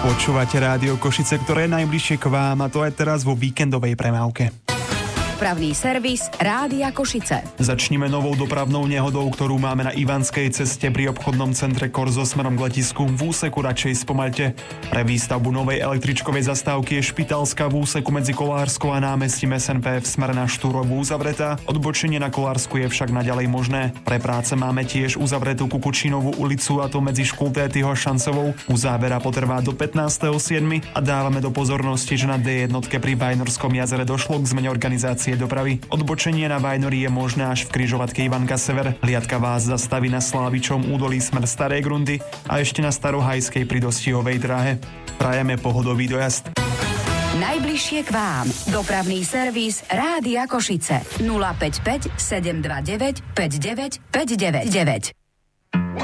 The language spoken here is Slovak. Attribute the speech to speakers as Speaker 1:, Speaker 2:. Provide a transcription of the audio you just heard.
Speaker 1: Počúvate Rádio Košice, ktoré je najbližšie k vám, a to aj teraz vo víkendovej premávke.
Speaker 2: Dopravný servis Rádia Košice.
Speaker 1: Začnime novou dopravnou nehodou, ktorú máme na Ivanskej ceste pri obchodnom centre Korzo smerom k letisku. V úseku radšej spomaľte. Pre výstavbu novej električkovej zastávky je Špitalská v úseku medzi Kolárskou a námestím SNP v smere na Štúrovú uzavretá. Odbočenie na Kolársku je však naďalej možné. Pre práce máme tiež uzavretú Kukučínovú ulicu, a to medzi Škultétyho a Šancovou. Uzávera potrvá do 15.7. a dávame do pozornosti, že na D1 pri Vajnorskom jazere došlo k zmene organizácie dopravy. Odbočenie na Vajnory je možné až v križovatke Ivanka Sever. Hliadka vás zastaví na Slávičom údolí smer Starej Grundy a ešte na Starohajskej pri Dostihovej dráhe. Prajeme pohodový dojazd.
Speaker 2: Najbližšie k vám. Dopravný servis Rádia Košice. 055 729 59 599.